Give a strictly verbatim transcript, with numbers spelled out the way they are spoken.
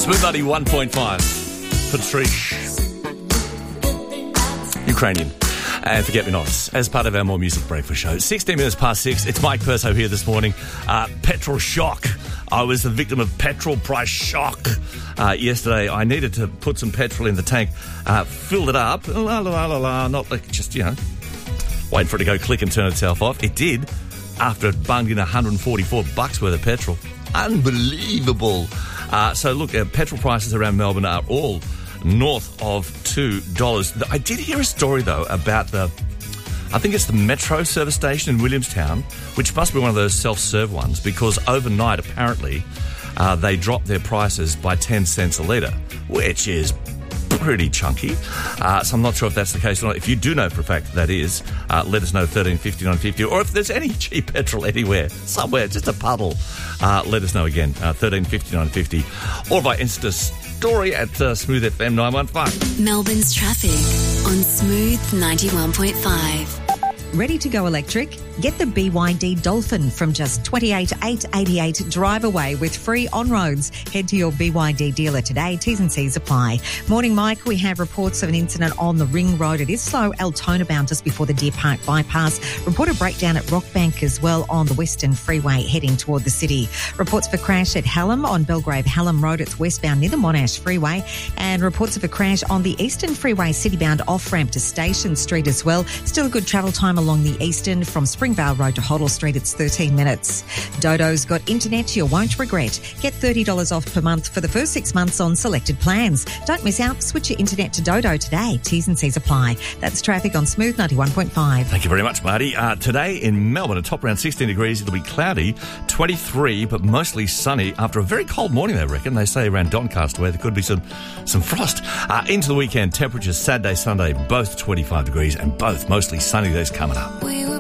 Smooth ninety-one point five. Patrice. Ukrainian. And Forget-Me-Nots as part of our More Music Breakfast show. sixteen minutes past six. It's Mike Perso here this morning. Uh, petrol shock. I was the victim of petrol price shock. Uh, yesterday, I needed to put some petrol in the tank, uh, filled it up, la la la la la, not like just, you know, waiting for it to go click and turn itself off. It did after it bunged in one hundred forty-four bucks worth of petrol. Unbelievable. Uh, so, look, uh, petrol prices around Melbourne are all north of two dollars. I did hear a story, though, about the, I think it's the Metro service station in Williamstown, which must be one of those self-serve ones, because overnight, apparently, uh, they dropped their prices by ten cents a litre, which is pretty chunky. Uh, so I'm not sure if that's the case or not. If you do know for a fact that, that is, uh, let us know, thirteen fifty, nine fifty, or if there's any cheap petrol anywhere, somewhere, just a puddle, uh, let us know again, uh, thirteen fifty, nine fifty, or by Insta story at uh, Smooth F M nine one five. Melbourne's traffic on Smooth ninety-one point five. Ready to go electric? Get the B Y D Dolphin from just twenty-eight thousand eight hundred eighty-eight drive away with free on-roads. Head to your B Y D dealer today. T's and C's apply. Morning, Mike. We have reports of an incident on the Ring Road. It is slow Altona bound just before the Deer Park bypass. Reported breakdown at Rockbank as well on the Western Freeway heading toward the city. Reports of a crash at Hallam on Belgrave Hallam Road. It's westbound near the Monash Freeway. And reports of a crash on the Eastern Freeway citybound off-ramp to Station Street as well. Still a good travel time along the Eastern from Springvale Road to Hoddle Street. It's thirteen minutes. Dodo's got internet you won't regret. Get thirty dollars off per month for the first six months on selected plans. Don't miss out. Switch your internet to Dodo today. T's and C's apply. That's traffic on Smooth ninety-one point five. Thank you very much, Marty. Uh, today in Melbourne, a top around sixteen degrees. It'll be cloudy, twenty-three, but mostly sunny after a very cold morning, they reckon. They say around Doncaster where there could be some, some frost. Uh, into the weekend, temperatures Saturday, Sunday, both twenty-five degrees and both mostly sunny days coming up. We